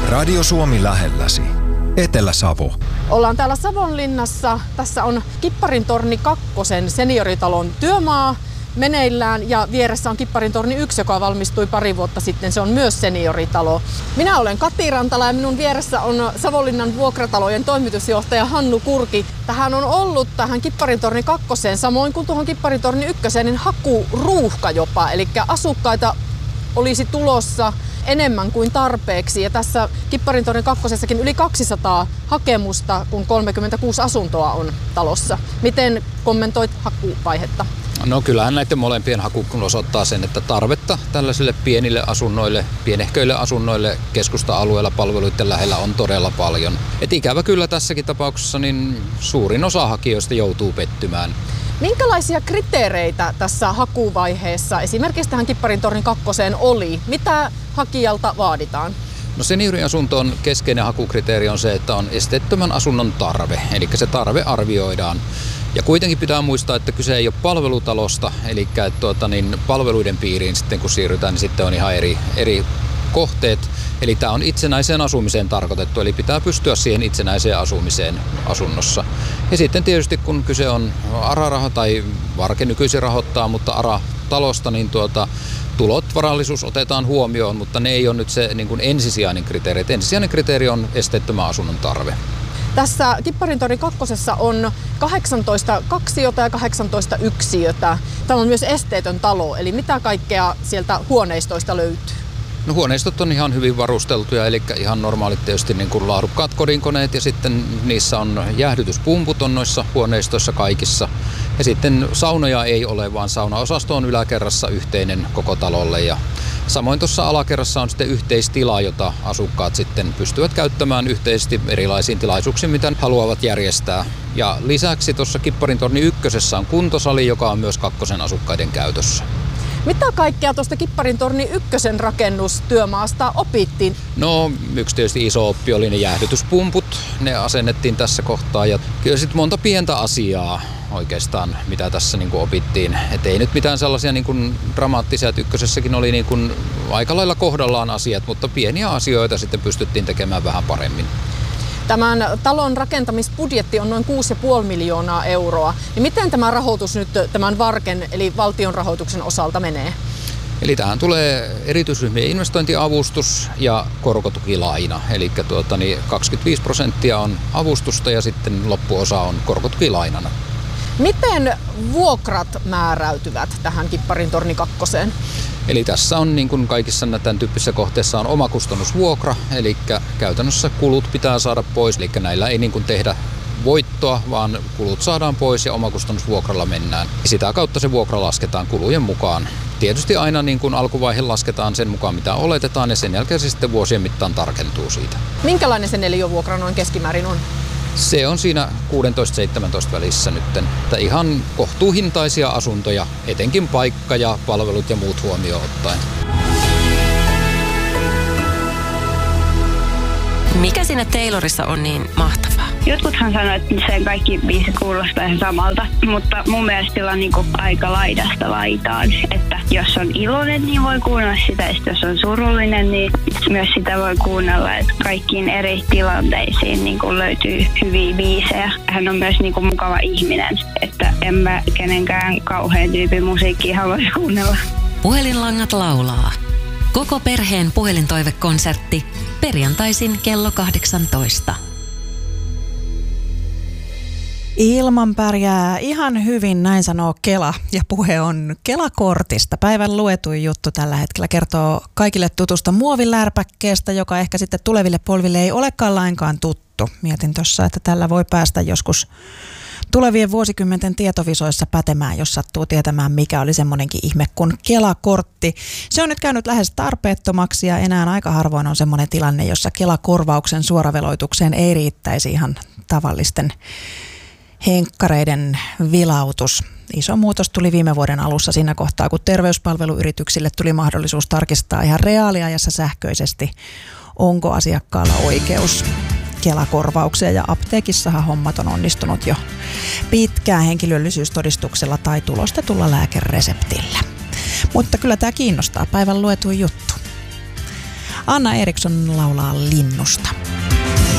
Radio Suomi lähelläsi. Etelä-Savo. Ollaan täällä Savonlinnassa. Tässä on Kipparintorni 2 senioritalon työmaa meneillään ja vieressä on Kipparintorni 1, joka valmistui pari vuotta sitten. Se on myös senioritalo. Minä olen Kati Rantala ja minun vieressä on Savonlinnan vuokratalojen toimitusjohtaja Hannu Kurki. Tähän on ollut tähän Kipparintorni 2, samoin kuin tuohon Kipparintorni 1, niin hakuruuhka jopa. Eli asukkaita olisi tulossa enemmän kuin tarpeeksi. Ja tässä Kipparintorni 2:ssakin yli 200 hakemusta, kun 36 asuntoa on talossa. Miten kommentoit hakuvaihetta? No kyllähän näiden molempien haku osoittaa sen, että tarvetta tällaisille pienille asunnoille, pienehköille asunnoille keskusta-alueella palveluiden lähellä on todella paljon. Et ikävä kyllä tässäkin tapauksessa niin suurin osa hakijoista joutuu pettymään. Minkälaisia kriteereitä tässä hakuvaiheessa esimerkiksi tähän Kipparintorni 2 oli? Mitä hakijalta vaaditaan? No senioriasuntoon keskeinen hakukriteeri on se, että on esteettömän asunnon tarve, eli se tarve arvioidaan. Ja kuitenkin pitää muistaa, että kyse ei ole palvelutalosta, eli palveluiden piiriin sitten kun siirrytään, niin sitten on ihan eri kohteet. Eli tämä on itsenäiseen asumiseen tarkoitettu, eli pitää pystyä siihen itsenäiseen asumiseen asunnossa. Ja sitten tietysti kun kyse on ARA-raha tai Varke nykyisin rahoittaa, mutta ARA-talosta, niin tulot, varallisuus otetaan huomioon, mutta ne ei ole nyt se niin kuin ensisijainen kriteeri. Ensisijainen kriteeri on esteettömän asunnon tarve. Tässä Kipparintorni 2 on 18 kaksiota ja 18 yksiötä. Tämä on myös esteetön talo, eli mitä kaikkea sieltä huoneistoista löytyy? No huoneistot on ihan hyvin varusteltuja, eli ihan normaalit tietysti niin kuin laadukkaat kodinkoneet ja sitten niissä on jäähdytyspumput on noissa huoneistoissa kaikissa. Ja sitten saunoja ei ole, vaan saunaosasto on yläkerrassa yhteinen koko talolle ja samoin tuossa alakerrassa on sitten yhteistila, jota asukkaat sitten pystyvät käyttämään yhteisesti erilaisiin tilaisuuksiin, mitä haluavat järjestää. Ja lisäksi tuossa Kipparintorni 1 on kuntosali, joka on myös 2 asukkaiden käytössä. Mitä kaikkea tuosta Kipparintorni 1 rakennustyömaasta opittiin? No yksi tietysti iso oppi oli ne jäähdytyspumput. Ne asennettiin tässä kohtaa ja kyllä sitten monta pientä asiaa oikeastaan, mitä tässä niin kuin opittiin. Et ei nyt mitään sellaisia niin kuin dramaattisia, että 1:ssäkin oli niin kuin aika lailla kohdallaan asiat, mutta pieniä asioita sitten pystyttiin tekemään vähän paremmin. Tämän talon rakentamisbudjetti on noin 6,5 miljoonaa euroa. Niin miten tämä rahoitus nyt tämän Varken eli valtion rahoituksen osalta menee? Eli tähän tulee erityisryhmien investointiavustus ja korkotukilaina. Eli 25% on avustusta ja sitten loppuosa on korkotukilainana. Miten vuokrat määräytyvät tähän Kipparintorni 2? Eli tässä on niin kuin kaikissa tämän tyyppisissä kohteissa on omakustannusvuokra, eli käytännössä kulut pitää saada pois, eli näillä ei niin kuin tehdä voittoa, vaan kulut saadaan pois ja omakustannusvuokralla mennään. Sitä kautta se vuokra lasketaan kulujen mukaan. Tietysti aina niin kuin alkuvaihe lasketaan sen mukaan, mitä oletetaan, ja sen jälkeen se sitten vuosien mittaan tarkentuu siitä. Minkälainen se neliövuokra noin keskimäärin on? Se on siinä 16-17 välissä nytten. Ihan kohtuuhintaisia asuntoja, etenkin paikka ja palvelut ja muut huomioon ottaen. Mikä siinä Taylorissa on niin mahtavaa? Jotkuthan sanoo, että sen kaikki biisit kuulostaa ihan samalta, mutta mun mielestä sillä on niinku aika laidasta laitaan. Että jos on iloinen, niin voi kuunnella sitä, ja jos on surullinen, niin myös sitä voi kuunnella. Että kaikkiin eri tilanteisiin niinku löytyy hyviä biisejä. Hän on myös niinku mukava ihminen, että en mä kenenkään kauhean tyypin musiikkia haluaisi kuunnella. Puhelinlangat laulaa. Koko perheen puhelintoivekonsertti perjantaisin kello 18. Ilman pärjää ihan hyvin, näin sanoo Kela, ja puhe on Kela-kortista. Päivän luetuin juttu tällä hetkellä kertoo kaikille tutusta muovilärpäkkeestä, joka ehkä sitten tuleville polville ei olekaan lainkaan tuttu. Mietin tuossa, että tällä voi päästä joskus tulevien vuosikymmenten tietovisoissa pätemään, jos sattuu tietämään, mikä oli semmoinenkin ihme kuin Kela-kortti. Se on nyt käynyt lähes tarpeettomaksi ja enää aika harvoin on semmoinen tilanne, jossa Kela-korvauksen suoraveloitukseen ei riittäisi ihan tavallisten henkkareiden vilautus. Iso muutos tuli viime vuoden alussa siinä kohtaa, kun terveyspalveluyrityksille tuli mahdollisuus tarkistaa ihan reaaliajassa sähköisesti, onko asiakkaalla oikeus Kela-korvauksia, ja apteekissahan hommat on onnistunut jo pitkään henkilöllisyystodistuksella tai tulostetulla lääkereseptillä. Mutta kyllä tämä kiinnostaa, päivän luetuin juttu. Anna Eriksson laulaa Linnusta.